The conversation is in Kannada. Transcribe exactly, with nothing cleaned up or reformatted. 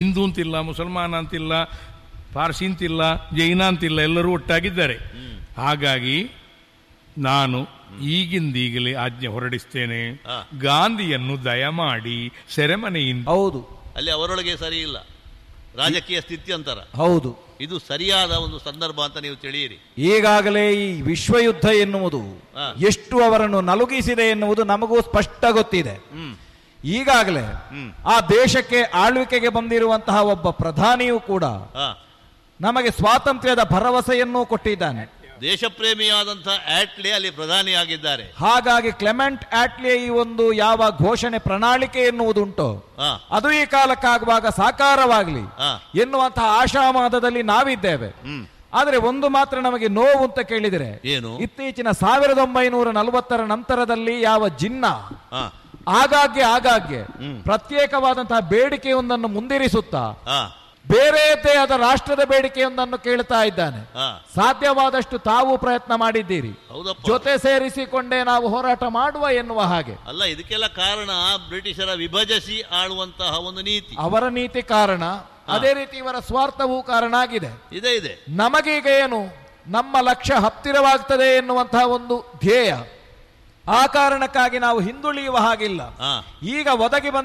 ಹಿಂದೂ ಅಂತಿಲ್ಲ, ಮುಸಲ್ಮಾನ ಅಂತಿಲ್ಲ, ಪಾರ್ಸಿ ಅಂತಿಲ್ಲ, ಜೈನ ಅಂತಿಲ್ಲ, ಎಲ್ಲರೂ ಒಟ್ಟಾಗಿದ್ದಾರೆ. ಹಾಗಾಗಿ ನಾನು ಈಗಿಂದೀಗಲೇ ಆಜ್ಞೆ ಹೊರಡಿಸ್ತೇನೆ, ಗಾಂಧಿಯನ್ನು ದಯಮಾಡಿ ಸೆರೆಮನೆಯಿಂದ. ಹೌದು, ಅಲ್ಲಿ ಅವರೊಳಗೆ ಸರಿ ಇಲ್ಲ, ರಾಜಕೀಯ ಸ್ಥಿತಿ ಅಂತಾರ. ಹೌದು, ಇದು ಸರಿಯಾದ ಒಂದು ಸಂದರ್ಭ ಅಂತ ನೀವು ತಿಳಿಯಿರಿ. ಈಗಾಗಲೇ ಈ ವಿಶ್ವಯುದ್ಧ ಎನ್ನುವುದು ಎಷ್ಟು ಅವರನ್ನು ನಲುಗಿಸಿದೆ ಎನ್ನುವುದು ನಮಗೂ ಸ್ಪಷ್ಟ ಗೊತ್ತಿದೆ. ಈಗಾಗಲೇ ಆ ದೇಶಕ್ಕೆ ಆಳ್ವಿಕೆಗೆ ಬಂದಿರುವಂತಹ ಒಬ್ಬ ಪ್ರಧಾನಿಯೂ ಕೂಡ ನಮಗೆ ಸ್ವಾತಂತ್ರ್ಯದ ಭರವಸೆಯನ್ನೂ ಕೊಟ್ಟಿದ್ದಾನೆ. ದೇಶಪ್ರೇಮಿಯಾದಂತಹ ಆಟ್ಲೆ ಅಲ್ಲಿ ಪ್ರಧಾನಿಯಾಗಿದ್ದಾರೆ. ಹಾಗಾಗಿ ಕ್ಲೆಮೆಂಟ್ ಆಟ್ಲೆ ಈ ಒಂದು ಯಾವ ಘೋಷಣೆ ಪ್ರಣಾಳಿಕೆ ಎನ್ನುವುದುಂಟೋ ಅದು ಈ ಕಾಲಕ್ಕಾಗುವಾಗ ಸಾಕಾರವಾಗಲಿ ಎನ್ನುವಂತಹ ಆಶಾವಾದದಲ್ಲಿ ನಾವಿದ್ದೇವೆ. ಆದರೆ ಒಂದು ಮಾತ್ರ ನಮಗೆ ನೋವು ಅಂತ ಕೇಳಿದರೆ, ಏನು? ಇತ್ತೀಚಿನ ಸಾವಿರದ ಒಂಬೈನೂರ ನಲವತ್ತರ ನಂತರದಲ್ಲಿ ಯಾವ ಜಿನ್ನ ಆಗಾಗ್ಗೆ ಆಗಾಗ್ಗೆ ಪ್ರತ್ಯೇಕವಾದಂತಹ ಬೇಡಿಕೆಯೊಂದನ್ನು ಮುಂದಿರಿಸುತ್ತಾ ಬೇರೆಯದೇ ಆದ ರಾಷ್ಟ್ರದ ಬೇಡಿಕೆಯೊಂದನ್ನು ಕೇಳ್ತಾ ಇದ್ದಾನೆ. ಸಾಧ್ಯವಾದಷ್ಟು ತಾವು ಪ್ರಯತ್ನ ಮಾಡಿದ್ದೀರಿ, ಜೊತೆ ಸೇರಿಸಿಕೊಂಡೇ ನಾವು ಹೋರಾಟ ಮಾಡುವ ಎನ್ನುವ ಹಾಗೆ ಅಲ್ಲ. ಇದಕ್ಕೆಲ್ಲ ಕಾರಣ ಬ್ರಿಟಿಷರ ವಿಭಜಿಸಿ ಆಳುವಂತಹ ಒಂದು ನೀತಿ, ಅವರ ನೀತಿ ಕಾರಣ. ಅದೇ ರೀತಿ ಇವರ ಸ್ವಾರ್ಥವೂ ಕಾರಣ ಆಗಿದೆ. ಇದೆ ಇದೆ ನಮಗೀಗ ಏನು, ನಮ್ಮ ಲಕ್ಷ್ಯ ಹತ್ತಿರವಾಗ್ತದೆ ಎನ್ನುವಂತಹ ಒಂದು ಧ್ಯೇಯ, ಆ ಕಾರಣಕ್ಕಾಗಿ ನಾವು ಹಿಂದುಳಿಯುವ ಹಾಗಿಲ್ಲ. ಈಗ ಒದಗಿ ಬಂದ